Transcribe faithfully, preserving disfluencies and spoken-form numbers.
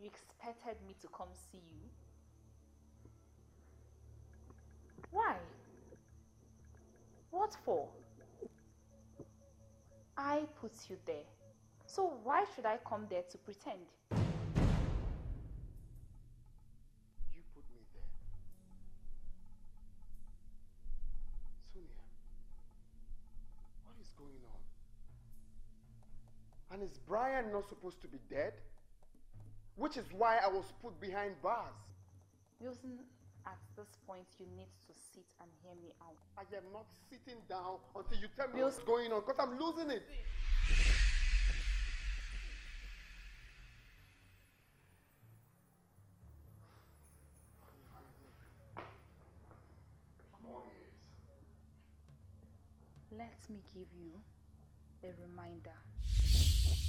You expected me to come see you? Why? What for? I put you there. So why should I come there to pretend? You put me there. Sonia, what is going on? And is Brian not supposed to be dead? Which is why I was put behind bars. Wilson, at this point, you need to sit and hear me out. I am not sitting down until you tell me Wilson. what's going on, because I'm losing it. Let me give you a reminder.